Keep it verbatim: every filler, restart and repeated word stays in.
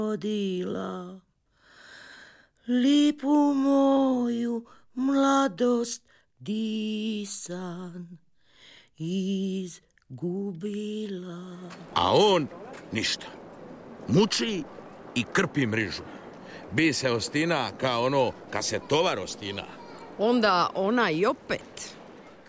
Odila lipu moju mladost disan izgubila. A on ništa. Muči i krpi mrižu. Bi se ostina kao ono kad se tovar ostina. Onda ona i opet.